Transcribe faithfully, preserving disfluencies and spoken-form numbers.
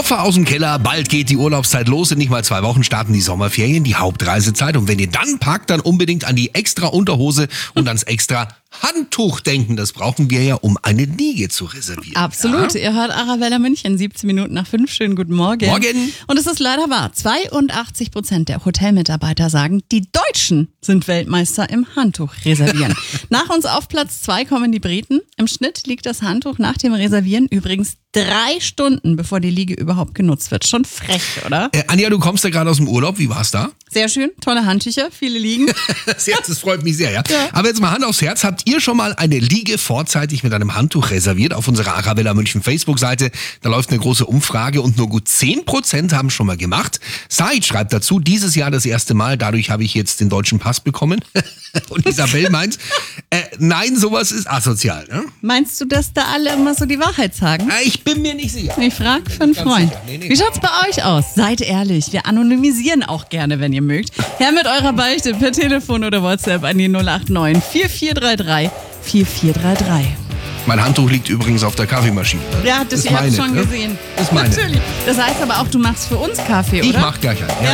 Tapfer aus dem Keller, bald geht die Urlaubszeit los. In nicht mal zwei Wochen starten die Sommerferien, die Hauptreisezeit. Und wenn ihr dann packt, dann unbedingt an die extra Unterhose und ans extra Handtuch denken. Das brauchen wir ja, um eine Liege zu reservieren. Absolut. Ja? Ihr hört Arabella München, siebzehn Minuten nach fünf. Schönen guten Morgen. Morgen. Und es ist leider wahr. zweiundachtzig Prozent der Hotelmitarbeiter sagen, die Deutschen sind Weltmeister im Handtuch reservieren. Nach uns auf Platz zwei kommen die Briten. Im Schnitt liegt das Handtuch nach dem Reservieren übrigens drei Stunden, bevor die Liege überhaupt genutzt wird. Schon frech, oder? Äh, Anja, du kommst ja gerade aus dem Urlaub. Wie war's da? Sehr schön. Tolle Handtücher, viele Liegen. Das, Herz, das freut mich sehr, ja? Ja. Aber jetzt mal Hand aufs Herz. Habt ihr schon mal eine Liege vorzeitig mit einem Handtuch reserviert auf unserer Arabella München Facebook-Seite? Da läuft eine große Umfrage und nur gut zehn Prozent haben schon mal gemacht. Said schreibt dazu, dieses Jahr das erste Mal, dadurch habe ich jetzt den deutschen Pass bekommen. Und Isabel meint, äh, nein, sowas ist asozial. Ne? Meinst du, dass da alle immer so die Wahrheit sagen? Äh, ich bin mir nicht sicher. Ich frage für einen Ganz Freund. sicher. Nee, nee. Wie schaut's bei euch aus? Seid ehrlich, wir anonymisieren auch gerne, wenn ihr mögt. Her mit eurer Beichte per Telefon oder WhatsApp an die null acht neun vier vier drei drei vier vier drei drei. Mein Handtuch liegt übrigens auf der Kaffeemaschine. Ja, das, ist ihr habt meine, schon ne? gesehen. Das ist meine. Natürlich. Das heißt aber auch, du machst für uns Kaffee, oder? Ich mach gleich einen. Ja.